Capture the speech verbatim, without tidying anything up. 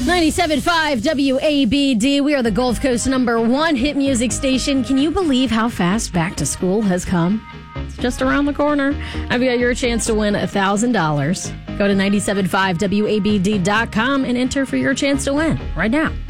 ninety-seven point five W A B D. We are the Gulf Coast number one hit music station. Can you believe how fast back to school has come? It's just around the corner. I've got your chance to win one thousand dollars. Go to nine seven five W A B D dot com and enter for your chance to win right now.